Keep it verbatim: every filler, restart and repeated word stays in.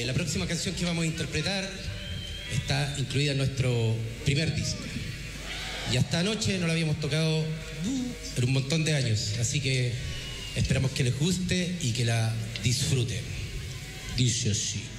la próxima canción que vamos a interpretar está incluida en nuestro primer disco. Y hasta anoche no la habíamos tocado en un montón de años, así que esperamos que les guste y que la disfruten. Dice así.